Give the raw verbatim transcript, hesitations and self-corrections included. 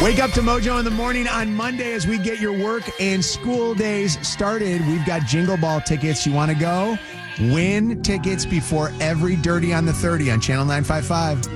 Wake up to Mojo in the morning on Monday as we get your work and school days started. We've got Jingle Ball tickets. You want to go? Win tickets before every Dirty on the thirty on Channel nine fifty-five.